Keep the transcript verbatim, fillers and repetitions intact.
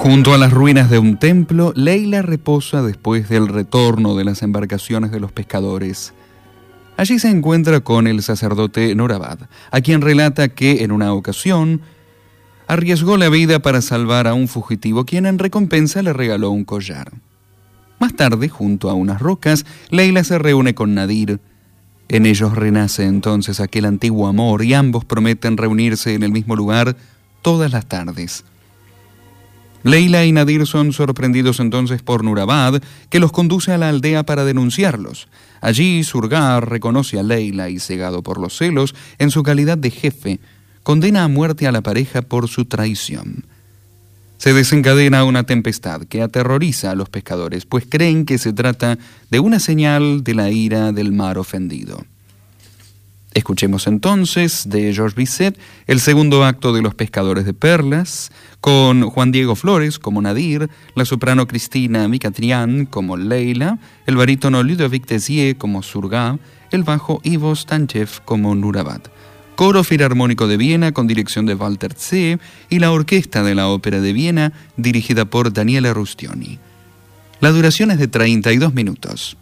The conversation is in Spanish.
Junto a las ruinas de un templo, Leila reposa después del retorno de las embarcaciones de los pescadores. Allí se encuentra con el sacerdote Norabad, a quien relata que en una ocasión arriesgó la vida para salvar a un fugitivo, quien en recompensa le regaló un collar. Más tarde, junto a unas rocas, Leila se reúne con Nadir. En ellos renace entonces aquel antiguo amor y ambos prometen reunirse en el mismo lugar todas las tardes. Leila y Nadir son sorprendidos entonces por Nurabad, que los conduce a la aldea para denunciarlos. Allí Surgar reconoce a Leila y, cegado por los celos, en su calidad de jefe, condena a muerte a la pareja por su traición. Se desencadena una tempestad que aterroriza a los pescadores, pues creen que se trata de una señal de la ira del mar ofendido. Escuchemos entonces de Georges Bizet el segundo acto de Los Pescadores de Perlas, con Juan Diego Flores como Nadir, la soprano Cristina Micatrián como Leila, el barítono Ludovic Tézier como Surga, el bajo Ivo Stanchev como Nurabad. Coro Filarmónico de Viena con dirección de Walter Zeh y la Orquesta de la Ópera de Viena dirigida por Daniele Rustioni. La duración es de treinta y dos minutos.